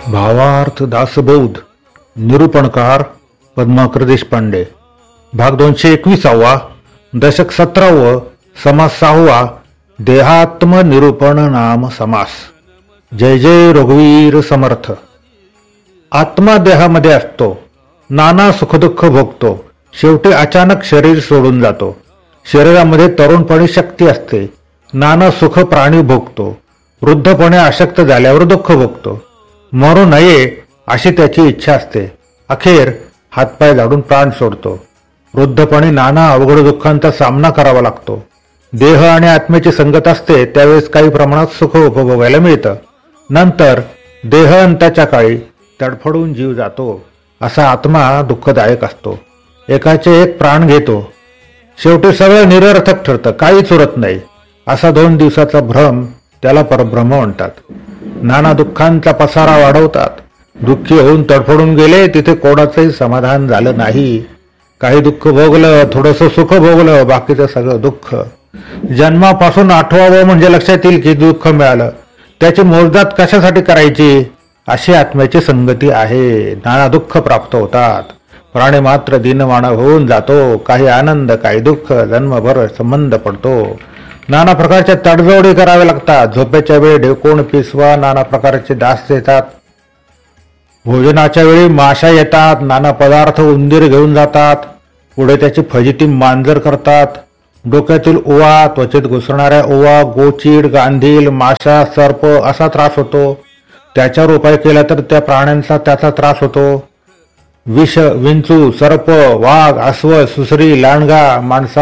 भावार्थ दासबोध निरूपणकार पद्माकर देशपांडे भाग 221 दशक 17 समास 6 देहात्म निरूपण नाम समास। जय जय रघुवीर समर्थ। आत्मा देहामध्ये असतो, नाना सुखदुःख भोगतो, शेवटी अचानक शरीर सोडून जातो। शरीरामध्ये तरुणपणी शक्ती असते, नाना सुख प्राणी भोगतो, वृद्धपणे अशक्त झाल्यावर दुःख भोगतो। मरू नये अशी त्याची इच्छा असते, अखेर हातपाय झाडून प्राण सोडतो। वृद्धपणे नाना अवघड दुःखांचा सामना करावा लागतो। देह आणि आत्म्याची संगत असते त्यावेळेस काही प्रमाणात सुख उपभोगायला मिळतं, नंतर देह अंताच्या काळी तडफडून जीव जातो। असा आत्मा दुःखदायक असतो, एकाचे एक प्राण घेतो, शेवटी सगळं निरर्थक ठरतं, काहीच उरत नाही। असा 2 दिवसाचा भ्रम त्याला परब्रह्म म्हणतात। नाना दुःखांचा पसारा वाढवतात, दुःखी होऊन तडफडून गेले तिथे कोणाचंही समाधान झालं नाही। काही दुःख भोगलं, थोडंसं सुख भोगलं, बाकीचं सगळं दुःख। जन्मापासून आठवावं म्हणजे लक्षात येईल की दुःख मिळालं, त्याची मोजदाद कशासाठी करायची अशी आत्म्याची संगती आहे। नाना दुःख प्राप्त होतात, प्राणी मात्र दीनमानव होऊन जातो, काही आनंद काही दुःख, जन्मभर संबंध पडतो। नाना प्रकारच्या तडजोडी कराव्या लागतात, झोपेच्या वेळी ढेकोण पिसवा, नाना प्रकारचे डास येतात, भोजनाच्या वेळी माशा येतात, नाना पदार्थ उंदीर घेऊन जातात, पुढे त्याची फजिती मांजर करतात। डोक्यातील ओवा, त्वचेत घुसणाऱ्या ओवा, गोचीड, गांधील, माशा, सर्प असा त्रास होतो। त्याच्यावर उपाय केला तर त्या प्राण्यांचा त्याचा त्रास होतो। विष, विंचू, सर्प, वाघ, अस्वल, सुसरी, लांडगा,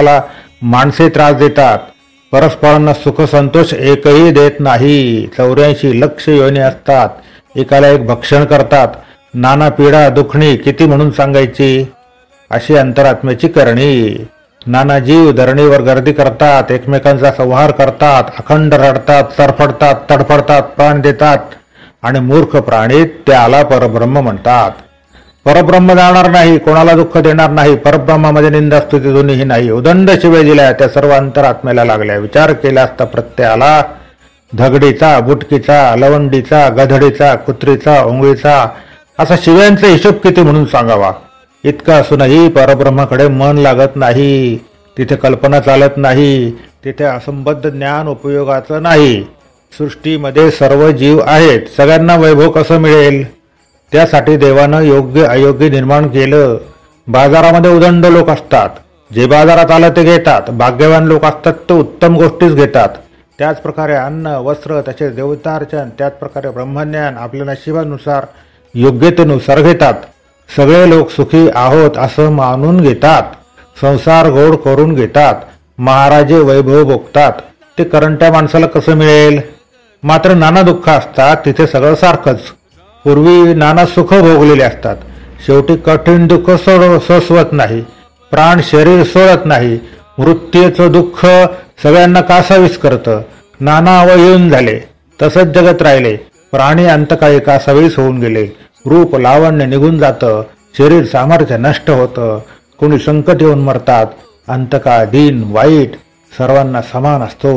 माणसे त्रास देतात। परस्परांना सुख संतोष एकही देत नाही। 84 लक्ष योनी असतात, एकाला एक भक्षण करतात। नाना पीडा दुखणी किती म्हणून सांगायची अशी अंतरात्म्याची करणी। नाना जीव धरणीवर गर्दी करतात, एकमेकांचा संहार करतात, अखंड रडतात, सरफडतात, तडफडतात, प्राण देतात आणि मूर्ख प्राणी त्याला परब्रह्म म्हणतात। परब्रह्म जाणार नाही, कोणाला दुःख देणार नाही, परब्रह्मामध्ये निंदा स्तुती दोन्हीही नाही। उदंड शिवे दिल्या त्या सर्व अंतरात्म्याला लागल्या। विचार केला असता प्रत्ययाला धगडीचा, बुटकीचा, लवंडीचा, गधडीचा, कुत्रीचा, ओंगळीचा असा शिव्यांचा हिशोब किती म्हणून सांगावा। इतकं असूनही परब्रह्माकडे मन लागत नाही, तिथे कल्पना चालत नाही, तिथे असंबद्ध ज्ञान उपयोगाचं नाही। सृष्टीमध्ये सर्व जीव आहेत, सगळ्यांना वैभव कसं मिळेल त्यासाठी देवानं योग्य अयोग्य निर्माण केलं। बाजारामध्ये उदंड लोक असतात, जे बाजारात आलं ते घेतात, भाग्यवान लोक असतात ते उत्तम गोष्टीच घेतात। त्याचप्रकारे अन्न, वस्त्र, तसेच देवतार्चन, त्याचप्रकारे ब्रह्मज्ञान आपल्या नशिबानुसार योग्यतेनुसार घेतात। सगळे लोक सुखी आहोत असं मानून घेतात, संसार गोड करून घेतात, महाराजे वैभव भोगतात। ते करंट्या माणसाला कसं मिळेल? मात्र नाना दुःख असतात, तिथे सगळं सारखंच। पूर्वी नाना सुख भोगलेले असतात, शेवटी कठीण दुःख सोसवत नाही, प्राण शरीर सोडत नाही। मृत्यूचं दुःख सगळ्यांना कासावीस करतं। नाना अवय येऊन झाले, तसंच जगत राहिले। प्राणी अंतकाळी कासावीस होऊन गेले, रूप लावण्य निघून जातं, शरीर सामर्थ्य नष्ट होतं, कोणी संकट येऊन मरतात। अंतकाळ दीन वाईट सर्वांना समान असतो,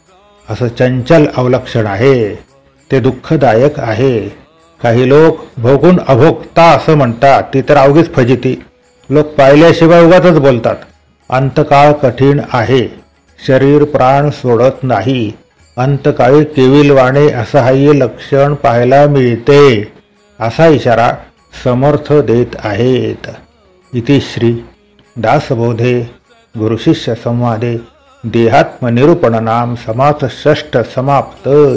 असं चंचल अवलक्षण आहे, ते दुःखदायक आहे। काही लोक भोगून अभोगता असं म्हणतात, ती तर अवघीच फजिती। लोक पाहिल्याशिवाय उगाचच बोलतात। अंतकाळ कठीण आहे, शरीर प्राण सोडत नाही, अंतकाळी केविलवाणे असहाय्य लक्षण पाहायला मिळते, असा इशारा समर्थ देत आहेत। इति श्री दासबोधे गुरुशिष्य संवादे देहात्म निरूपण नाम समास 6 समाप्त।